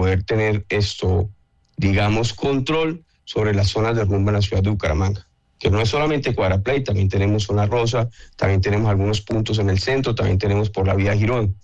poder tener digamos, control sobre las zonas de rumbo en la ciudad de Bucaramanga, que no es solamente Cuadraplay, también tenemos Zona Rosa, también tenemos algunos puntos en el centro, también tenemos por la vía Girón.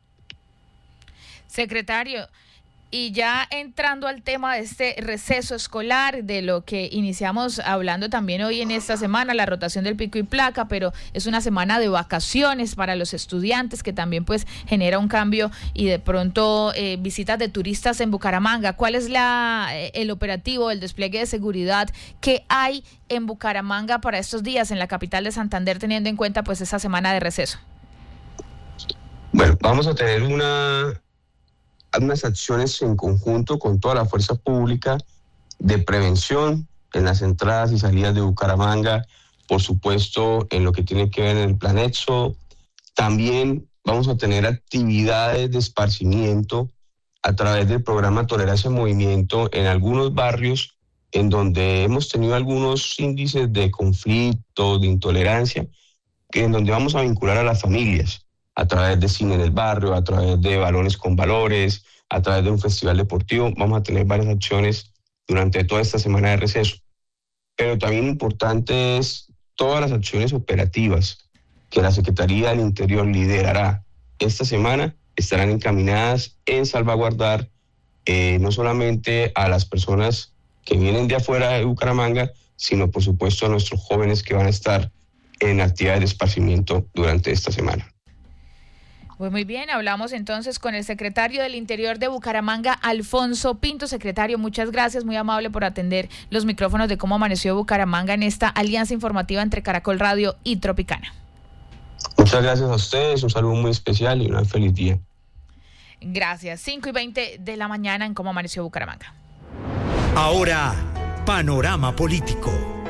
Secretario, y ya entrando al tema de este receso escolar, de lo que iniciamos hablando también hoy en esta semana, la rotación del pico y placa, pero es una semana de vacaciones para los estudiantes que también pues genera un cambio y de pronto visitas de turistas en Bucaramanga. ¿Cuál es el operativo, el despliegue de seguridad que hay en Bucaramanga para estos días en la capital de Santander, teniendo en cuenta pues esa semana de receso? Bueno, vamos a tener unas acciones en conjunto con toda la fuerza pública de prevención en las entradas y salidas de Bucaramanga, por supuesto en lo que tiene que ver en el Plan Éxodo. También vamos a tener actividades de esparcimiento a través del programa Tolerancia en Movimiento en algunos barrios en donde hemos tenido algunos índices de conflicto, de intolerancia, en donde vamos a vincular a las familias a través de cine en el barrio, a través de balones con valores, a través de un festival deportivo. Vamos a tener varias acciones durante toda esta semana de receso. Pero también importante es todas las acciones operativas que la Secretaría del Interior liderará esta semana estarán encaminadas en salvaguardar no solamente a las personas que vienen de afuera de Bucaramanga, sino por supuesto a nuestros jóvenes que van a estar en actividades de esparcimiento durante esta semana. Pues muy bien, hablamos entonces con el secretario del Interior de Bucaramanga, Alfonso Pinto. Secretario, muchas gracias, muy amable por atender los micrófonos de Cómo Amaneció Bucaramanga en esta alianza informativa entre Caracol Radio y Tropicana. Muchas gracias a ustedes, un saludo muy especial y un feliz día. Gracias, 5:20 de la mañana en Cómo Amaneció Bucaramanga. Ahora, panorama político.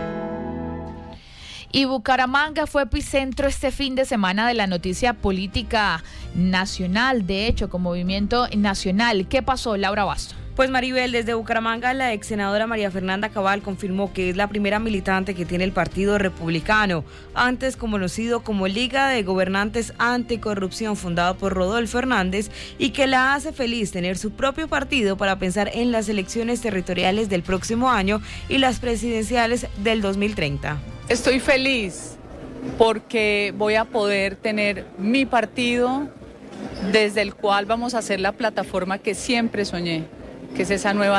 Y Bucaramanga fue epicentro este fin de semana de la noticia política nacional, de hecho, con movimiento nacional. ¿Qué pasó, Laura Basto? Pues Maribel, desde Bucaramanga la ex senadora María Fernanda Cabal confirmó que es la primera militante que tiene el Partido Republicano, antes conocido como Liga de Gobernantes Anticorrupción, fundado por Rodolfo Hernández, y que la hace feliz tener su propio partido para pensar en las elecciones territoriales del próximo año y las presidenciales del 2030. Estoy feliz porque voy a poder tener mi partido desde el cual vamos a hacer la plataforma que siempre soñé, que es esa nueva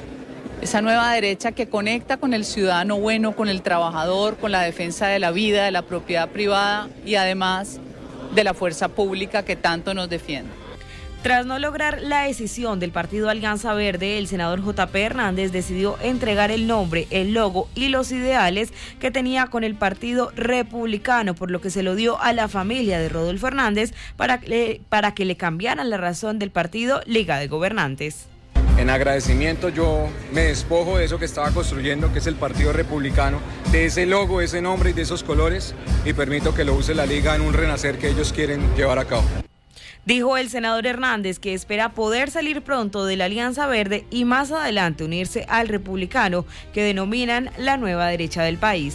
derecha que conecta con el ciudadano bueno, con el trabajador, con la defensa de la vida, de la propiedad privada y además de la fuerza pública que tanto nos defiende. Tras no lograr la decisión del partido Alianza Verde, el senador J.P. Hernández decidió entregar el nombre, el logo y los ideales que tenía con el Partido Republicano, por lo que se lo dio a la familia de Rodolfo Hernández para que le cambiaran la razón del partido Liga de Gobernantes. En agradecimiento yo me despojo de eso que estaba construyendo, que es el Partido Republicano, de ese logo, ese nombre y de esos colores, y permito que lo use la Liga en un renacer que ellos quieren llevar a cabo. Dijo el senador Hernández que espera poder salir pronto de la Alianza Verde y más adelante unirse al Republicano, que denominan la nueva derecha del país.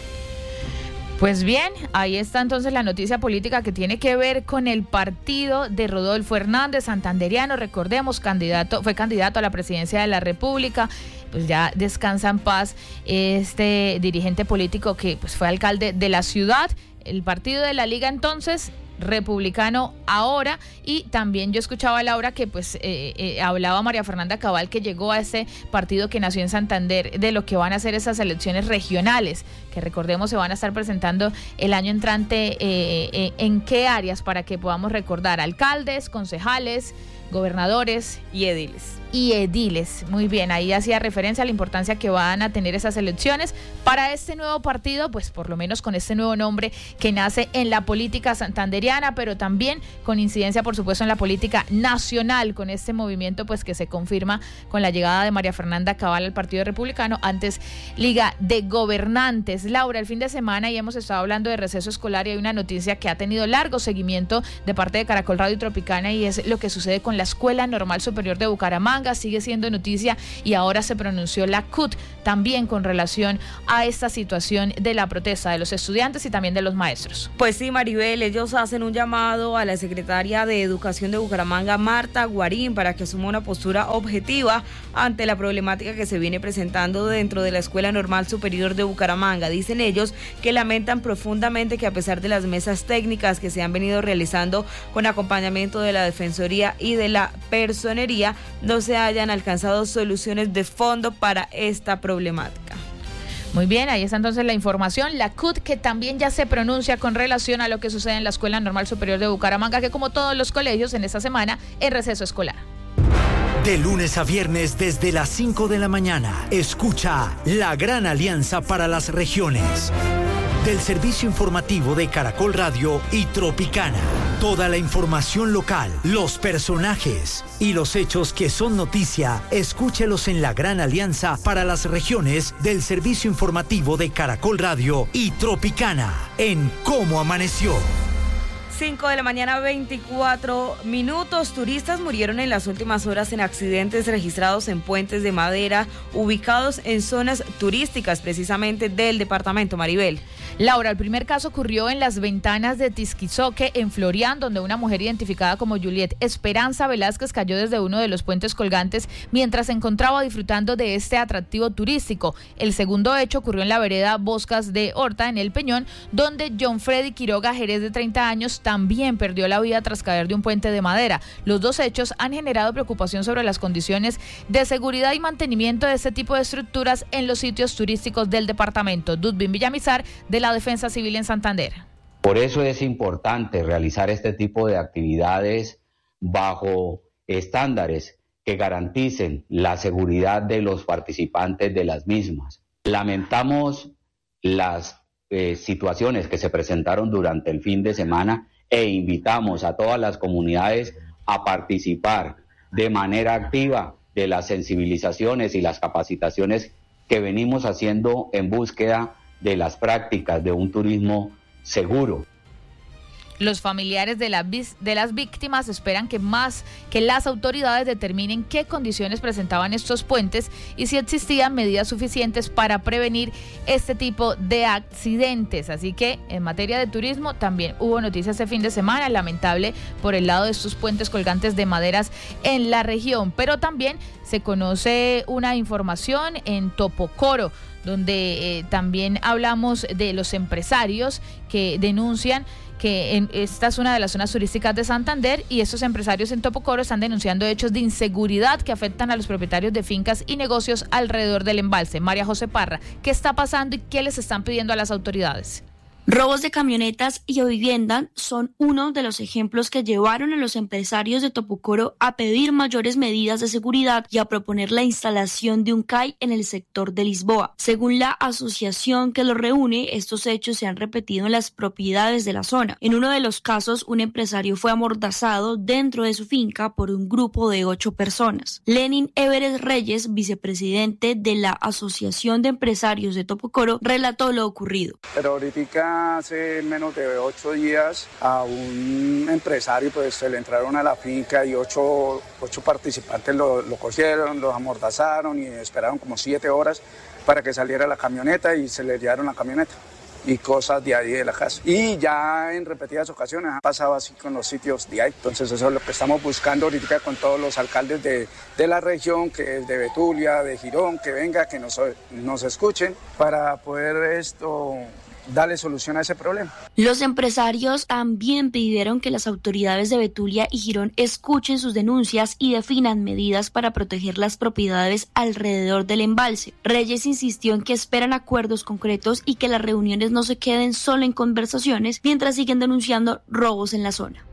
Pues bien, ahí está entonces la noticia política que tiene que ver con el partido de Rodolfo Hernández, santanderiano, recordemos, fue candidato a la presidencia de la República. Pues ya descansa en paz este dirigente político que pues fue alcalde de la ciudad. El partido de la Liga entonces Republicano ahora, y también yo escuchaba a Laura que pues hablaba María Fernanda Cabal, que llegó a ese partido que nació en Santander, de lo que van a hacer esas elecciones regionales, que recordemos se van a estar presentando el año entrante. ¿En qué áreas? Para que podamos recordar: alcaldes, concejales, gobernadores y ediles. Muy bien, ahí hacía referencia a la importancia que van a tener esas elecciones para este nuevo partido, pues por lo menos con este nuevo nombre que nace en la política santanderiana, pero también con incidencia, por supuesto, en la política nacional, con este movimiento pues que se confirma con la llegada de María Fernanda Cabal al Partido Republicano, antes Liga de Gobernantes. Laura, el fin de semana, y hemos estado hablando de receso escolar, y hay una noticia que ha tenido largo seguimiento de parte de Caracol Radio Tropicana, y es lo que sucede con con la Escuela Normal Superior de Bucaramanga. Sigue siendo noticia y ahora se pronunció la CUT también con relación a esta situación de la protesta de los estudiantes y también de los maestros. Pues sí, Maribel, ellos hacen un llamado a la secretaria de Educación de Bucaramanga, Marta Guarín, para que asuma una postura objetiva ante la problemática que se viene presentando dentro de la Escuela Normal Superior de Bucaramanga. Dicen ellos que lamentan profundamente que a pesar de las mesas técnicas que se han venido realizando con acompañamiento de la Defensoría y de la Personería, no se hayan alcanzado soluciones de fondo para esta problemática. Muy bien, ahí está entonces la información. La CUT, que también ya se pronuncia con relación a lo que sucede en la Escuela Normal Superior de Bucaramanga, que como todos los colegios en esta semana en receso escolar. De lunes a viernes desde las 5 de la mañana, escucha La Gran Alianza para las Regiones. Del servicio informativo de Caracol Radio y Tropicana. Toda la información local, los personajes y los hechos que son noticia, escúchelos en La Gran Alianza para las Regiones del servicio informativo de Caracol Radio y Tropicana en Cómo Amaneció. 5 de la mañana, 24 minutos. Turistas murieron en las últimas horas en accidentes registrados en puentes de madera ubicados en zonas turísticas precisamente del departamento. Maribel. Laura, el primer caso ocurrió en Las Ventanas de Tisquizoque, en Florián, donde una mujer identificada como Juliet Esperanza Velázquez cayó desde uno de los puentes colgantes mientras se encontraba disfrutando de este atractivo turístico. El segundo hecho ocurrió en la vereda Boscas de Horta, en El Peñón, donde John Freddy Quiroga Jerez, de 30 años, también perdió la vida tras caer de un puente de madera. Los dos hechos han generado preocupación sobre las condiciones de seguridad y mantenimiento de este tipo de estructuras en los sitios turísticos del departamento. Dudbin Villamizar, de la Defensa Civil en Santander. Por eso es importante realizar este tipo de actividades bajo estándares que garanticen la seguridad de los participantes de las mismas. Lamentamos las situaciones que se presentaron durante el fin de semana e invitamos a todas las comunidades a participar de manera activa de las sensibilizaciones y las capacitaciones que venimos haciendo en búsqueda de las prácticas de un turismo seguro. Los familiares de las víctimas esperan que las autoridades determinen qué condiciones presentaban estos puentes y si existían medidas suficientes para prevenir este tipo de accidentes. Así que en materia de turismo también hubo noticias este fin de semana, lamentable por el lado de estos puentes colgantes de maderas en la región, pero también se conoce una información en Topocoro, donde también hablamos de los empresarios que denuncian que esta es una de las zonas turísticas de Santander y estos empresarios en Topocoro están denunciando hechos de inseguridad que afectan a los propietarios de fincas y negocios alrededor del embalse. María José Parra, ¿qué está pasando y qué les están pidiendo a las autoridades? Robos de camionetas y o vivienda son uno de los ejemplos que llevaron a los empresarios de Topocoro a pedir mayores medidas de seguridad y a proponer la instalación de un CAI en el sector de Lisboa. Según la asociación que los reúne, estos hechos se han repetido en las propiedades de la zona. En uno de los casos, un empresario fue amordazado dentro de su finca por un grupo de 8 personas. Lenin Everest Reyes, vicepresidente de la Asociación de Empresarios de Topocoro, relató lo ocurrido. Pero ahorita hace menos de 8 días a un empresario pues se le entraron a la finca y 8 participantes lo cogieron, lo amordazaron y esperaron como 7 horas para que saliera la camioneta y se le llevaron la camioneta y cosas de ahí de la casa. Y ya en repetidas ocasiones ha pasado así con los sitios de ahí. Entonces eso es lo que estamos buscando ahorita con todos los alcaldes de la región, que es de Betulia, de Girón, que venga, que nos escuchen para poder darle solución a ese problema. Los empresarios también pidieron que las autoridades de Betulia y Girón escuchen sus denuncias y definan medidas para proteger las propiedades alrededor del embalse. Reyes insistió en que esperan acuerdos concretos y que las reuniones no se queden solo en conversaciones mientras siguen denunciando robos en la zona.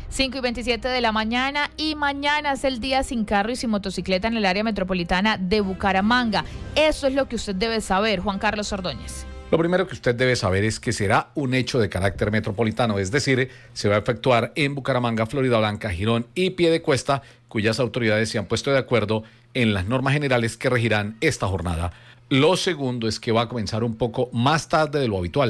5:27 de la mañana y mañana es el día sin carro y sin motocicleta en el área metropolitana de Bucaramanga. Eso es lo que usted debe saber, Juan Carlos Ordóñez. Lo primero que usted debe saber es que será un hecho de carácter metropolitano, es decir, se va a efectuar en Bucaramanga, Floridablanca, Girón y Piedecuesta, cuyas autoridades se han puesto de acuerdo en las normas generales que regirán esta jornada. Lo segundo es que va a comenzar un poco más tarde de lo habitual.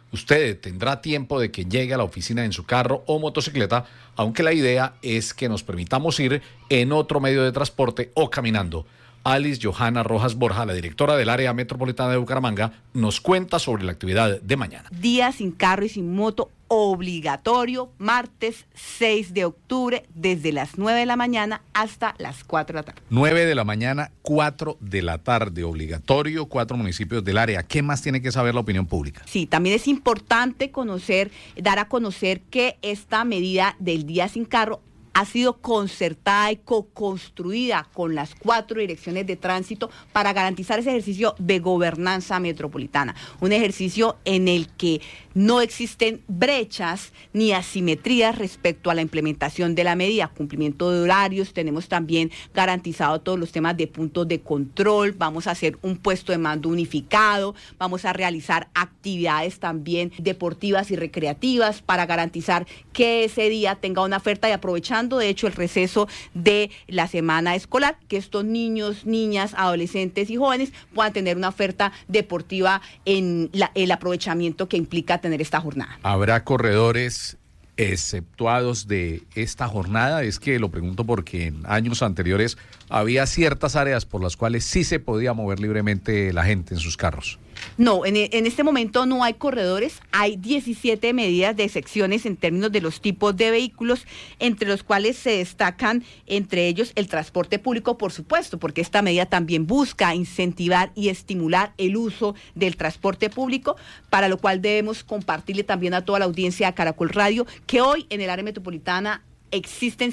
Usted tendrá tiempo de que llegue a la oficina en su carro o motocicleta, aunque la idea es que nos permitamos ir en otro medio de transporte o caminando. Alice Johanna Rojas Borja, la directora del área metropolitana de Bucaramanga, nos cuenta sobre la actividad de mañana. Día sin carro y sin moto obligatorio, martes 6 de octubre, desde las 9 de la mañana hasta las 4 de la tarde. 9 de la mañana, 4 de la tarde, obligatorio, 4 municipios del área. ¿Qué más tiene que saber la opinión pública? Sí, también es importante dar a conocer que esta medida del día sin carro ha sido concertada y co-construida con las 4 direcciones de tránsito para garantizar ese ejercicio de gobernanza metropolitana. Un ejercicio en el que no existen brechas ni asimetrías respecto a la implementación de la medida, cumplimiento de horarios. Tenemos también garantizado todos los temas de puntos de control. Vamos a hacer un puesto de mando unificado. Vamos a realizar actividades también deportivas y recreativas para garantizar que ese día tenga una oferta, y aprovechando de hecho el receso de la semana escolar, que estos niños, niñas, adolescentes y jóvenes puedan tener una oferta deportiva en el aprovechamiento que implica tener esta jornada. ¿Habrá corredores exceptuados de esta jornada? Es que lo pregunto porque en años anteriores había ciertas áreas por las cuales sí se podía mover libremente la gente en sus carros. No, en este momento no hay corredores, hay 17 medidas de excepciones en términos de los tipos de vehículos, entre los cuales se destacan, entre ellos, el transporte público, por supuesto, porque esta medida también busca incentivar y estimular el uso del transporte público, para lo cual debemos compartirle también a toda la audiencia de Caracol Radio que hoy en el área metropolitana existen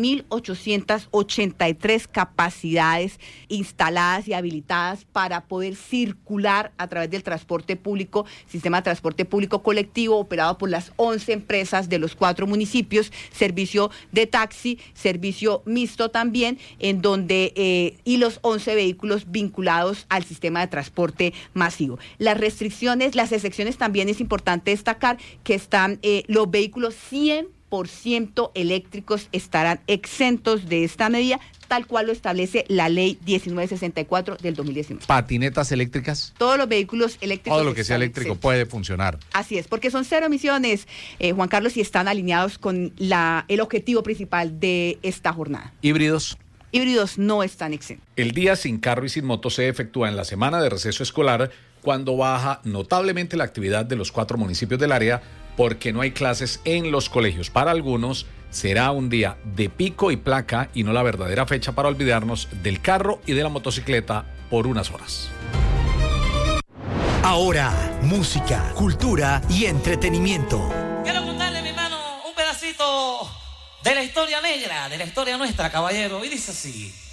7.883 capacidades instaladas y habilitadas para poder circular a través del transporte público, sistema de transporte público colectivo operado por las 11 empresas de los 4 municipios, servicio de taxi, servicio mixto también, en donde y los 11 vehículos vinculados al sistema de transporte masivo. Las restricciones, las excepciones también es importante destacar que están los vehículos 100% eléctricos estarán exentos de esta medida, tal cual lo establece la ley 1964 del 2019. ¿Patinetas eléctricas? Todos los vehículos eléctricos. Todo lo que sea eléctrico puede funcionar. Así es, porque son 0 emisiones, Juan Carlos, y están alineados con el objetivo principal de esta jornada. ¿Híbridos? Híbridos no están exentos. El día sin carro y sin moto se efectúa en la semana de receso escolar, cuando baja notablemente la actividad de los 4 municipios del área, porque no hay clases en los colegios. Para algunos será un día de pico y placa y no la verdadera fecha para olvidarnos del carro y de la motocicleta por unas horas. Ahora, música, cultura y entretenimiento. Quiero contarle, mi hermano, un pedacito de la historia negra, de la historia nuestra, caballero, y dice así.